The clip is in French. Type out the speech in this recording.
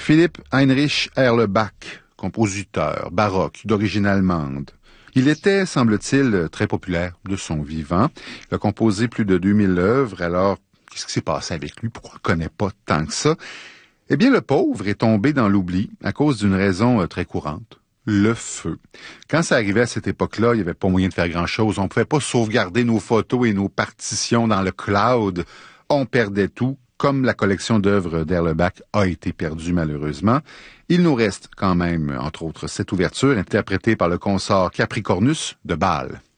Philipp Heinrich Erlebach, compositeur baroque d'origine allemande. Il était, semble-t-il, très populaire de son vivant. Il a composé plus de 2000 œuvres. Alors, qu'est-ce qui s'est passé avec lui? Pourquoi on ne connaît pas tant que ça? Eh bien, le pauvre est tombé dans l'oubli à cause d'une raison très courante. Le feu. Quand ça arrivait à cette époque-là, il n'y avait pas moyen de faire grand-chose. On ne pouvait pas sauvegarder nos photos et nos partitions dans le cloud. On perdait tout, comme la collection d'œuvres d'Erlebach a été perdue malheureusement. Il nous reste quand même, entre autres, cette ouverture interprétée par le consort Capricornus de Bâle.